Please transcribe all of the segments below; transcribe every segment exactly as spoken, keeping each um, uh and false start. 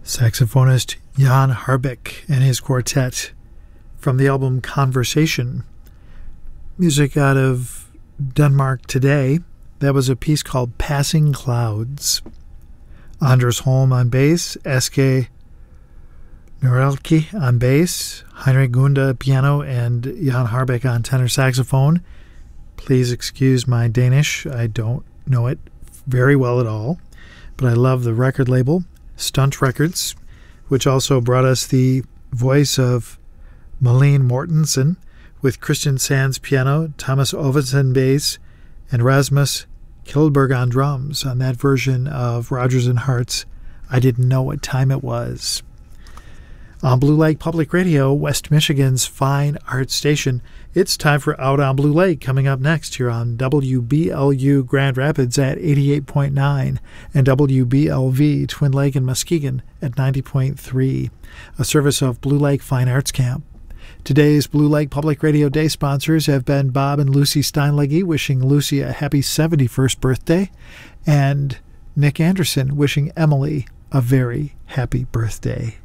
Saxophonist Jan Harbek and his quartet from the album Conversation. Music out of Denmark today. That was a piece called Passing Clouds. Anders Holm on bass, Eske Norelke on bass, Heinrich Gunda piano, and Jan Harbek on tenor saxophone. Please excuse my Danish. I don't know it very well at all, but I love the record label, Stunt Records, which also brought us the voice of Malene Mortensen with Christian Sands piano, Thomas Ovesen bass, and Rasmus Kjellberg on drums on that version of Rodgers and Hart's I Didn't Know What Time It Was. On Blue Lake Public Radio, West Michigan's fine art station, it's time for Out on Blue Lake, coming up next here on W B L U Grand Rapids at eighty-eight point nine and W B L V Twin Lake and Muskegon at ninety point three, a service of Blue Lake Fine Arts Camp. Today's Blue Lake Public Radio Day sponsors have been Bob and Lucy Steinlegge, wishing Lucy a happy seventy-first birthday, and Nick Anderson wishing Emily a very happy birthday.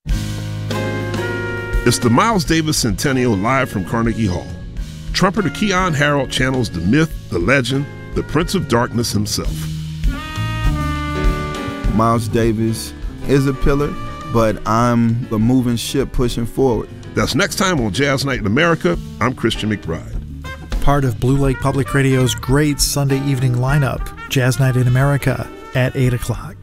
It's the Miles Davis Centennial live from Carnegie Hall. Trumpeter Keon Harold channels the myth, the legend, the Prince of Darkness himself. Miles Davis is a pillar, but I'm a moving ship pushing forward. That's next time on Jazz Night in America. I'm Christian McBride. Part of Blue Lake Public Radio's great Sunday evening lineup, Jazz Night in America at eight o'clock.